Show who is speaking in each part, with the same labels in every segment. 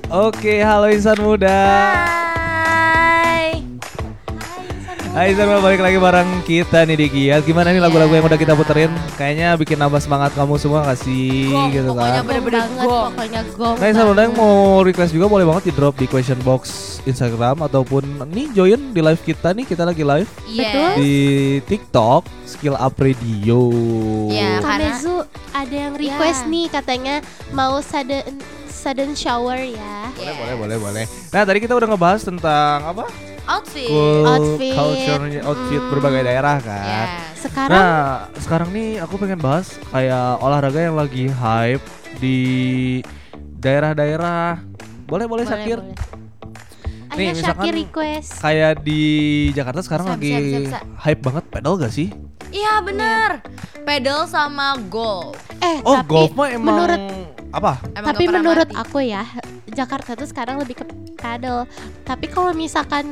Speaker 1: Oke, halo insan muda.
Speaker 2: Hai.
Speaker 1: Hai insan muda, balik lagi bareng kita nih di Giat. Gimana nih lagu-lagu yang udah kita puterin? Kayaknya bikin nambah semangat kamu semua gak sih?
Speaker 2: Gong,
Speaker 1: Gitu
Speaker 2: pokoknya
Speaker 1: kan.
Speaker 2: bener-bener gong.
Speaker 3: Pokoknya gong.
Speaker 1: Nah insan muda yang mau request juga boleh banget di drop di question box Instagram ataupun nih join di live kita nih, kita lagi live
Speaker 3: Betul.
Speaker 1: di TikTok Skill Up Radio.
Speaker 2: Iya, karena
Speaker 3: Kamezu ada yang request nih katanya mau sudden shower ya.
Speaker 1: Boleh. Nah tadi kita udah ngebahas tentang apa?
Speaker 2: outfit.
Speaker 3: Outfit.
Speaker 1: Outfit berbagai daerah
Speaker 2: Ya.
Speaker 1: kan.
Speaker 3: Sekarang
Speaker 1: Nah, sekarang nih aku pengen bahas kayak olahraga yang lagi hype di daerah-daerah. Boleh Syakir. Nih,
Speaker 3: Ayah
Speaker 1: misalkan
Speaker 3: Syakir request.
Speaker 1: Kayak di Jakarta sekarang
Speaker 2: Bisa,
Speaker 1: lagi
Speaker 2: bisa.
Speaker 1: hype banget pedal gak sih?
Speaker 2: Iya bener. Pedal sama golf.
Speaker 1: Oh,
Speaker 3: Tapi
Speaker 1: golf mah emang
Speaker 3: menurut
Speaker 1: apa?
Speaker 2: Emang
Speaker 3: tapi
Speaker 2: gak pernah
Speaker 3: menurut
Speaker 2: mati.
Speaker 3: aku ya, Jakarta tuh sekarang lebih ke paddle. Tapi kalau misalkan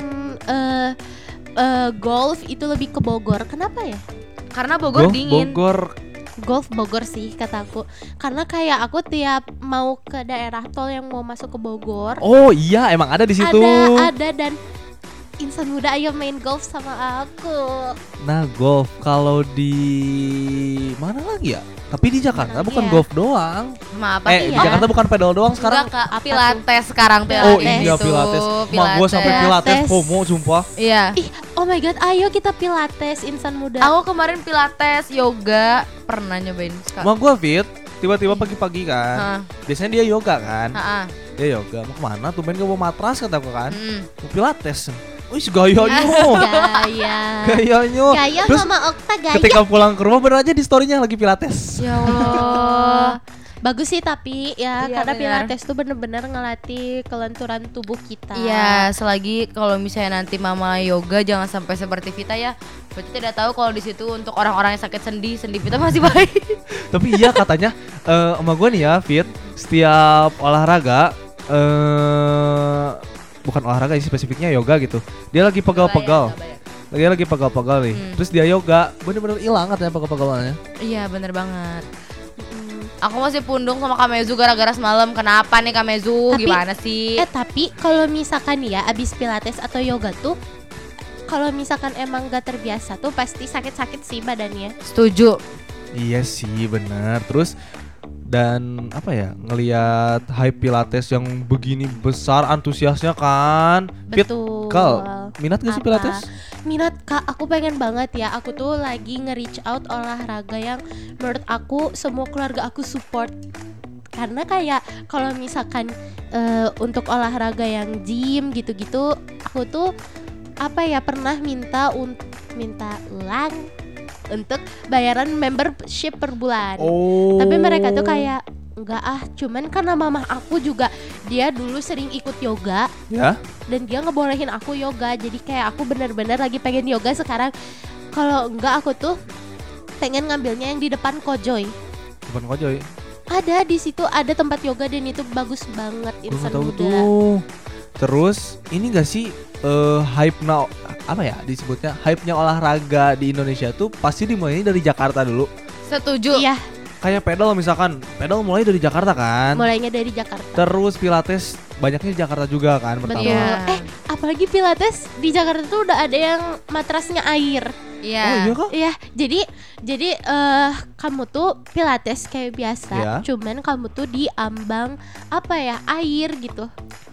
Speaker 3: golf itu lebih ke Bogor. Kenapa ya?
Speaker 2: Karena Bogor
Speaker 1: Golf
Speaker 2: dingin.
Speaker 3: Golf Bogor sih kataku. Karena kayak aku tiap mau ke daerah tol yang mau masuk ke Bogor,
Speaker 1: Oh iya, emang ada di situ.
Speaker 3: ada dan insan muda ayo main golf sama aku.
Speaker 1: Nah, golf kalau di mana lagi ya? Tapi di Jakarta
Speaker 3: Mana
Speaker 1: bukan
Speaker 3: ya?
Speaker 1: golf doang.
Speaker 2: Apa
Speaker 1: Di
Speaker 3: iya?
Speaker 1: Jakarta bukan pedal doang sekarang.
Speaker 2: Enggak, Kak.
Speaker 3: Apa
Speaker 2: Pilates sekarang Pilates.
Speaker 1: Oh iya,
Speaker 2: itu.
Speaker 1: Pilates. Mak gua sampai Pilates
Speaker 3: Pilates.
Speaker 1: FOMO sumpah.
Speaker 2: Iya.
Speaker 3: Ih, oh my god, ayo kita pilates insan muda.
Speaker 2: Aku kemarin Pilates, yoga, pernah nyobain sekali.
Speaker 1: Mak gua fit, tiba-tiba pagi-pagi kan.
Speaker 2: Heeh.
Speaker 1: Biasanya dia yoga kan.
Speaker 2: Heeh.
Speaker 1: Dia yoga, mau kemana? Tumben gak bawa matras kata gua kan.
Speaker 2: Mm.
Speaker 1: Mau Pilates. Wih, gayanya.
Speaker 3: Gaya.
Speaker 1: Gayanya.
Speaker 3: Gaya
Speaker 1: Terus
Speaker 3: sama Okta gaya.
Speaker 1: ketika pulang ke rumah bener aja di story-nya lagi Pilates.
Speaker 2: Ya Allah.
Speaker 3: Bagus sih tapi ya
Speaker 2: Iya,
Speaker 3: karena
Speaker 2: benar.
Speaker 3: pilates tuh bener-bener ngelatih kelenturan tubuh kita.
Speaker 2: Iya, selagi kalau misalnya nanti mama yoga jangan sampai seperti Vita ya. Berarti tidak tahu kalau di situ untuk orang-orang yang sakit sendi Vita masih baik.
Speaker 1: Tapi iya katanya emak gue nih ya Fit, setiap olahraga bukan olahraga sih spesifiknya yoga gitu. Dia lagi pegal-pegal. Dia lagi pegal-pegal nih. Terus dia yoga, bener-bener hilang katanya pegal-pegalannya.
Speaker 2: Iya, bener banget.
Speaker 3: Mm.
Speaker 2: Aku masih pundung sama Kamezu gara-gara semalam. Kenapa nih Kamezu?
Speaker 3: Tapi-
Speaker 2: Gimana sih?
Speaker 3: Tapi kalau misalkan ya abis pilates atau yoga tuh kalau misalkan emang gak terbiasa tuh pasti sakit-sakit sih badannya.
Speaker 2: Setuju.
Speaker 1: Iya sih bener. Terus dan apa ya ngelihat hype Pilates yang begini besar antusiasnya kan. Fit,
Speaker 3: Betul.
Speaker 1: Kal, minat gak sih
Speaker 3: Apa?
Speaker 1: Pilates?
Speaker 3: Minat Kak, aku pengen banget ya. Aku tuh lagi nge-reach out olahraga yang menurut aku semua keluarga aku support. Karena kayak kalau misalkan untuk olahraga yang gym gitu-gitu, aku tuh apa ya pernah minta ulang untuk bayaran membership per bulan.
Speaker 1: Oh.
Speaker 3: Tapi mereka tuh kayak enggak cuman karena mama aku juga dia dulu sering ikut yoga
Speaker 1: ya.
Speaker 3: dan dia ngebolehin aku yoga, jadi kayak aku bener-bener lagi pengen yoga sekarang. Kalau enggak aku tuh pengen ngambilnya yang di depan Kojoy.
Speaker 1: Bukan kojoy.
Speaker 3: Ada di situ ada tempat yoga dan itu bagus banget
Speaker 1: Gue
Speaker 3: insan
Speaker 1: nggak tahu
Speaker 3: muda.
Speaker 1: tuh. Terus ini gak sih hype now apa ya disebutnya hype-nya olahraga di Indonesia tuh pasti dimulai dari Jakarta dulu.
Speaker 2: Setuju.
Speaker 3: Iya,
Speaker 1: Kayak pedal misalkan, pedal mulai dari Jakarta kan.
Speaker 3: mulainya dari Jakarta.
Speaker 1: Terus Pilates banyaknya di Jakarta juga kan pertama.
Speaker 3: Betul.
Speaker 2: Iya.
Speaker 3: Apalagi pilates di Jakarta tuh udah ada yang matrasnya air.
Speaker 2: Iya.
Speaker 1: Oh iya kok?
Speaker 3: Iya, jadi kamu tuh pilates kayak biasa,
Speaker 1: Iya.
Speaker 3: cuman kamu tuh diambang apa ya air gitu.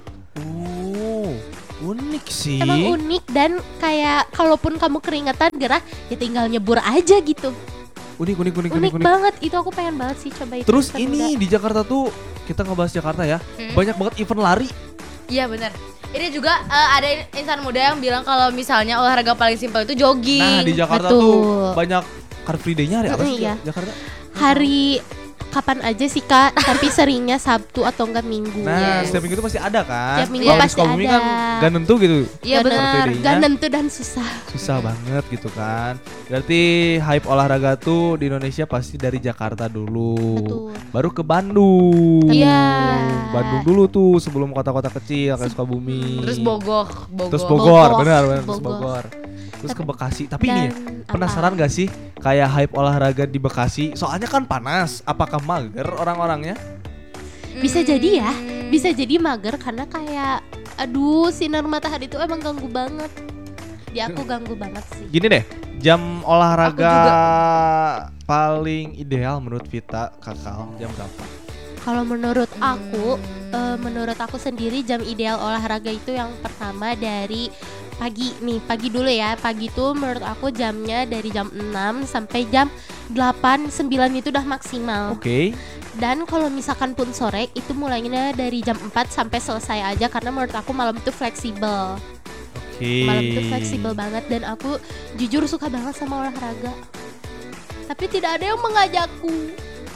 Speaker 1: Oh, unik sih.
Speaker 3: Emang unik dan kayak kalaupun kamu keringetan gerah ya tinggal nyebur aja gitu.
Speaker 1: Unik.
Speaker 3: Unik banget, itu aku pengen banget sih coba itu.
Speaker 1: Terus
Speaker 3: insan
Speaker 1: ini
Speaker 3: muda.
Speaker 1: di Jakarta tuh kita ngebahas Jakarta ya. Banyak banget event lari.
Speaker 2: Iya benar. Ini juga ada insan muda yang bilang kalau misalnya olahraga paling simpel itu jogging.
Speaker 1: Nah, di Jakarta
Speaker 3: Betul.
Speaker 1: tuh banyak Car Free Day-nya hari apa sih?
Speaker 3: Iya.
Speaker 1: Jakarta.
Speaker 3: Hari kapan aja sih Kak, tapi seringnya Sabtu atau enggak Minggu.
Speaker 1: Nah,
Speaker 2: Yes.
Speaker 1: setiap minggu tuh pasti ada kan.
Speaker 3: Setiap minggu
Speaker 1: Kalau di
Speaker 3: pasti
Speaker 1: Sukabumi
Speaker 3: ada.
Speaker 1: kan gak nentu gitu.
Speaker 2: Iya
Speaker 3: Gak
Speaker 2: benar.
Speaker 1: Free Day-nya.
Speaker 3: Gak nentu dan susah.
Speaker 1: Susah banget gitu kan. Berarti hype olahraga tuh di Indonesia pasti dari Jakarta dulu.
Speaker 3: Betul.
Speaker 1: Baru ke Bandung.
Speaker 2: Iya.
Speaker 1: Bandung dulu tuh sebelum kota-kota kecil kayak Sukabumi.
Speaker 2: Terus Bogor.
Speaker 1: Terus Bogor,
Speaker 3: Bogor.
Speaker 1: benar terus
Speaker 3: Bogor.
Speaker 1: Bogor. Terus ke Bekasi. Tapi
Speaker 3: Dan
Speaker 1: nih,
Speaker 3: apa?
Speaker 1: penasaran gak sih kayak hype olahraga di Bekasi? Soalnya kan panas. Apakah mager orang-orangnya?
Speaker 3: Bisa jadi ya. bisa jadi mager karena kayak aduh sinar matahari itu emang ganggu banget. Di aku ganggu banget sih.
Speaker 1: Gini deh, jam olahraga
Speaker 2: Aku juga.
Speaker 1: paling ideal menurut Vita Kakak jam berapa?
Speaker 3: Kalau menurut aku sendiri jam ideal olahraga itu yang pertama dari pagi nih, pagi dulu ya. Pagi tuh menurut aku jamnya dari jam 6 sampai jam 8, 9 itu udah maksimal.
Speaker 1: Oke.
Speaker 3: Dan kalau misalkan pun sore itu mulainya dari jam 4 sampai selesai aja karena menurut aku malam itu fleksibel. Malam itu fleksibel banget dan aku jujur suka banget sama olahraga. Tapi tidak ada yang mengajakku.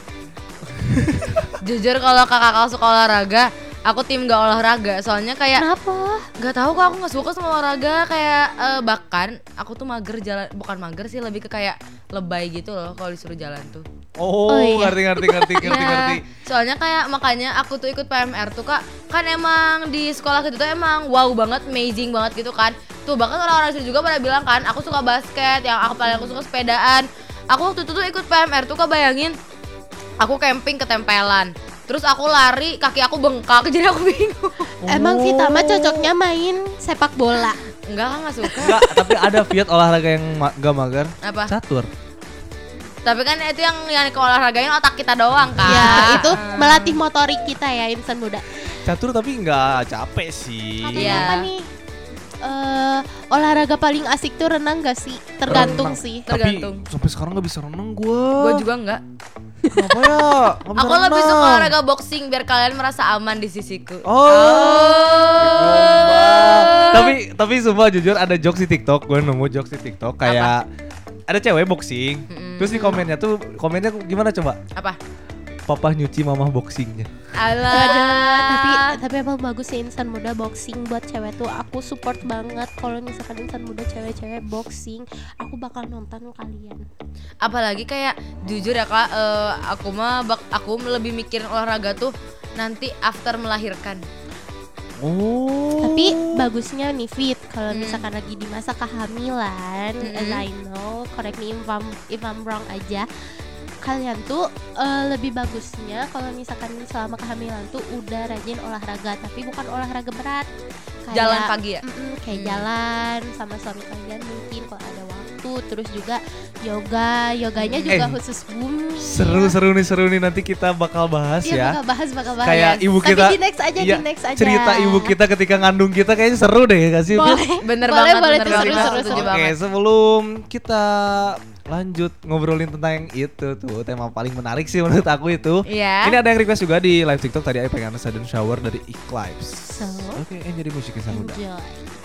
Speaker 2: Jujur kalau kakak suka olahraga, aku tim gak olahraga. Soalnya kayak
Speaker 3: Kenapa?
Speaker 2: gak tahu kok aku gak suka sama olahraga. Kayak bahkan aku tuh mager jalan, bukan mager sih, lebih ke kayak lebay gitu loh kalau disuruh jalan tuh.
Speaker 1: Oh,
Speaker 3: iya.
Speaker 1: ngerti.
Speaker 2: Iya, soalnya kayak makanya aku tuh ikut PMR tuh Kak. Kan emang di sekolah gitu tuh emang wow banget, amazing banget gitu kan. Tuh bahkan orang-orang situ juga pada bilang kan, aku suka basket, yang aku suka sepedaan. Aku waktu itu tuh ikut PMR tuh Kak, bayangin aku camping ketempelan. Terus aku lari, kaki aku bengkak, jadi aku bingung.
Speaker 3: Emang Vita mah cocoknya main sepak bola.
Speaker 2: Enggak, gak suka.
Speaker 1: Enggak, tapi ada Viet olahraga yang gak mager.
Speaker 2: Apa?
Speaker 1: Catur.
Speaker 2: Tapi kan itu yang ke olahragain otak kita doang kan.
Speaker 3: Ya, itu melatih motorik kita ya insan muda.
Speaker 1: Catur tapi nggak capek sih.
Speaker 3: Katanya
Speaker 2: Iya.
Speaker 3: apa nih? Olahraga paling asik tuh renang gak sih? Tergantung
Speaker 1: Renang.
Speaker 3: sih.
Speaker 2: Tergantung.
Speaker 1: Tapi sampai sekarang nggak bisa renang gue.
Speaker 2: Gue juga enggak.
Speaker 1: Kenapa ya? Nggak bisa
Speaker 2: Aku lebih
Speaker 1: renang.
Speaker 2: suka olahraga boxing biar kalian merasa aman di sisiku.
Speaker 1: Tapi sumpah jujur ada jokes di TikTok. Gue nemu jokes di TikTok kayak ada cewek boxing. Terus di komennya gimana coba?
Speaker 2: Apa?
Speaker 1: Papa nyuci mama boxingnya.
Speaker 2: Alah.
Speaker 3: Tapi emang bagus sih insan muda boxing buat cewek tuh. Aku support banget kalau misalkan insan muda cewek-cewek boxing. Aku bakal nonton kalian.
Speaker 2: Apalagi kayak jujur ya Kak, aku lebih mikirin olahraga tuh nanti after melahirkan.
Speaker 1: Oh.
Speaker 3: Tapi bagusnya nih Fit, kalau misalkan lagi di masa kehamilan, as I know, correct me if I'm wrong aja. Kalian tuh lebih bagusnya kalau misalkan selama kehamilan tuh udah rajin olahraga, tapi bukan olahraga berat. Kayak,
Speaker 2: Jalan pagi ya?
Speaker 3: Kayak jalan sama suami kalian mungkin kalau ada waktu. Terus juga yoganya juga khusus bumi.
Speaker 1: Seru nih nanti kita bakal bahas
Speaker 3: Iya,
Speaker 1: ya.
Speaker 3: bakal bahas.
Speaker 1: Kayak ibu
Speaker 3: Tapi
Speaker 1: kita
Speaker 3: di next aja,
Speaker 1: iya,
Speaker 3: di next aja.
Speaker 1: cerita ibu kita ketika ngandung kita kayaknya seru deh gak sih?
Speaker 3: Boleh.
Speaker 2: Bener
Speaker 3: boleh,
Speaker 2: banget,
Speaker 3: boleh
Speaker 2: bener
Speaker 3: tuh
Speaker 2: banget.
Speaker 3: seru.
Speaker 2: Setuju
Speaker 1: Oke,
Speaker 2: banget.
Speaker 1: sebelum kita lanjut ngobrolin tentang yang itu tuh tema paling menarik sih menurut aku itu.
Speaker 2: Iya.
Speaker 1: Ini ada yang request juga di live TikTok tadi, pengen sudden shower dari Eclipse.
Speaker 3: So,
Speaker 1: Oke, jadi musik Insan Muda.
Speaker 3: enjoy.